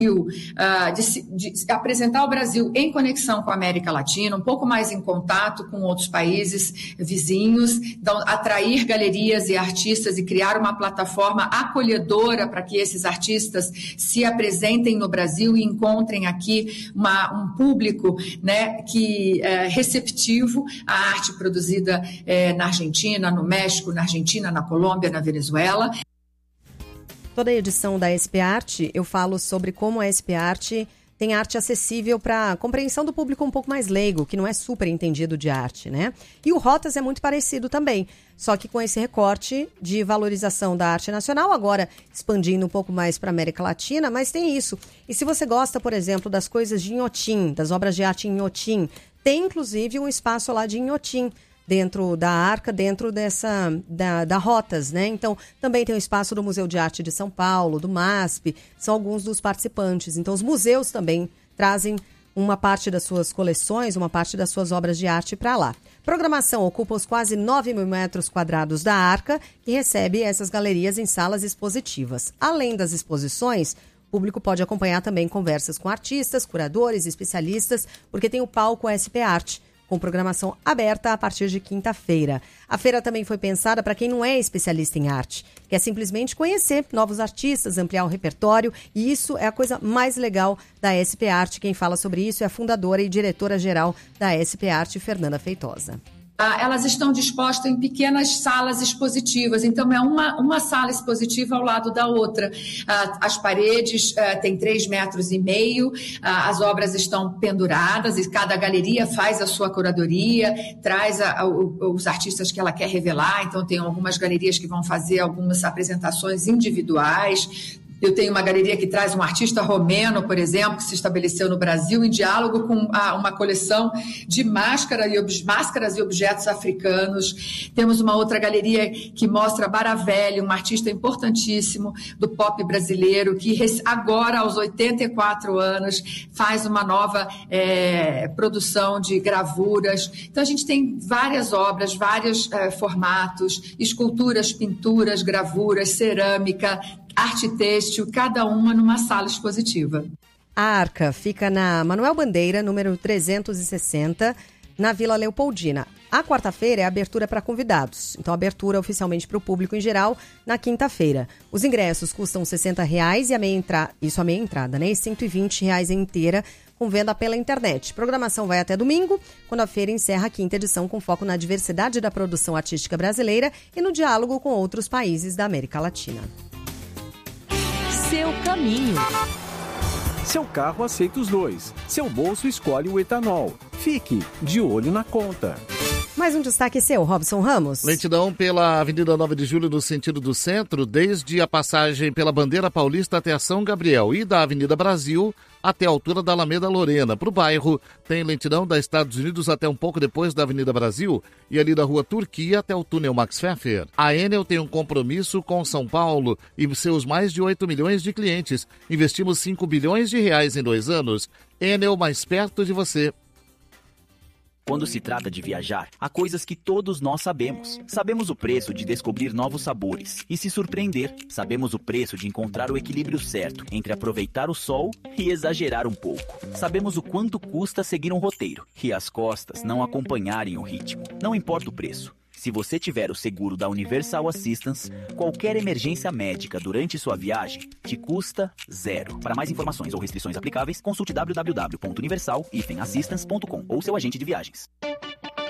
de apresentar o Brasil em conexão com a América Latina, um pouco mais em contato com outros países vizinhos, então, atrair galerias e artistas e criar uma plataforma acolhedora para que esses artistas se apresentem no Brasil e encontrem aqui um público, né, que é receptivo à arte produzida na Argentina, no México, na Argentina, na Colômbia, na Venezuela. Toda a edição da SP Arte, eu falo sobre como a SP Arte tem arte acessível para compreensão do público um pouco mais leigo, que não é super entendido de arte, né? E o Rotas é muito parecido também, só que com esse recorte de valorização da arte nacional, agora expandindo um pouco mais para a América Latina, mas tem isso. E se você gosta, por exemplo, das coisas de Inhotim, das obras de arte em Inhotim, tem inclusive um espaço lá de Inhotim, dentro da Arca, dentro da Rotas, né? Então, também tem o espaço do Museu de Arte de São Paulo, do MASP, são alguns dos participantes. Então, os museus também trazem uma parte das suas coleções, uma parte das suas obras de arte para lá. Programação ocupa os quase 9 mil metros quadrados da Arca, que recebe essas galerias em salas expositivas. Além das exposições, o público pode acompanhar também conversas com artistas, curadores, especialistas, porque tem o palco SP Arte, com programação aberta a partir de quinta-feira. A feira também foi pensada para quem não é especialista em arte, quer simplesmente conhecer novos artistas, ampliar o repertório, e isso é a coisa mais legal da SP Arte. Quem fala sobre isso é a fundadora e diretora-geral da SP Arte, Fernanda Feitosa. Elas estão dispostas em pequenas salas expositivas, então é uma sala expositiva ao lado da outra. As paredes têm 3,5 metros, as obras estão penduradas e cada galeria faz a sua curadoria, traz os artistas que ela quer revelar, então tem algumas galerias que vão fazer algumas apresentações individuais. Eu tenho uma galeria que traz um artista romeno, por exemplo, que se estabeleceu no Brasil em diálogo com uma coleção de máscaras e objetos africanos. Temos uma outra galeria que mostra Baravelli, um artista importantíssimo do pop brasileiro, que agora, aos 84 anos, faz uma nova produção de gravuras. Então, a gente tem várias obras, vários formatos, esculturas, pinturas, gravuras, cerâmica, arte têxtil, cada uma numa sala expositiva. A Arca fica na Manuel Bandeira, número 360, na Vila Leopoldina. A quarta-feira é a abertura para convidados, então abertura oficialmente para o público em geral na quinta-feira. Os ingressos custam R$60 e a meia entrada, né? E R$120 a inteira, com venda pela internet. Programação vai até domingo, quando a feira encerra a quinta edição com foco na diversidade da produção artística brasileira e no diálogo com outros países da América Latina. Seu caminho. Seu carro aceita os dois. Seu bolso escolhe o etanol. Fique de olho na conta. Mais um destaque seu, Robson Ramos. Lentidão pela Avenida 9 de Julho no sentido do centro, desde a passagem pela Bandeira Paulista até a São Gabriel e da Avenida Brasil até a altura da Alameda Lorena. Para o bairro, tem lentidão da Estados Unidos até um pouco depois da Avenida Brasil e ali da Rua Turquia até o túnel Max Pfeffer. A Enel tem um compromisso com São Paulo e seus mais de 8 milhões de clientes. Investimos R$5 bilhões em 2 anos. Enel, mais perto de você. Quando se trata de viajar, há coisas que todos nós sabemos. Sabemos o preço de descobrir novos sabores e se surpreender. Sabemos o preço de encontrar o equilíbrio certo entre aproveitar o sol e exagerar um pouco. Sabemos o quanto custa seguir um roteiro e as costas não acompanharem o ritmo. Não importa o preço. Se você tiver o seguro da Universal Assistance, qualquer emergência médica durante sua viagem te custa zero. Para mais informações ou restrições aplicáveis, consulte www.universal-assistance.com ou seu agente de viagens.